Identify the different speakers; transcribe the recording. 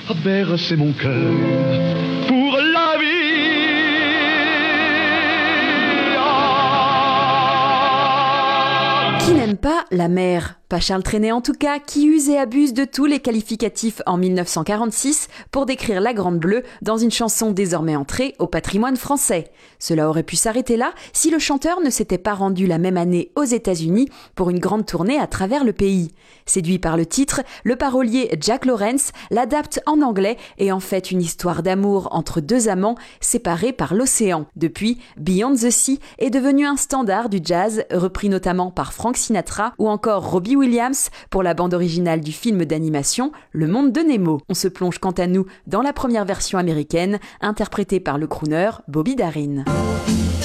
Speaker 1: à bercer mon cœur pour la vie.
Speaker 2: Qui n'aime pas la mer ? Pas Charles Trenet en tout cas, qui use et abuse de tous les qualificatifs en 1946 pour décrire la Grande Bleue dans une chanson désormais entrée au patrimoine français. Cela aurait pu s'arrêter là si le chanteur ne s'était pas rendu la même année aux États-Unis pour une grande tournée à travers le pays. Séduit par le titre, le parolier Jack Lawrence l'adapte en anglais et en fait une histoire d'amour entre deux amants séparés par l'océan. Depuis, Beyond the Sea est devenu un standard du jazz, repris notamment par Frank Sinatra ou encore Robbie Williams pour la bande originale du film d'animation Le Monde de Nemo. On se plonge quant à nous dans la première version américaine, interprétée par le crooner Bobby Darin.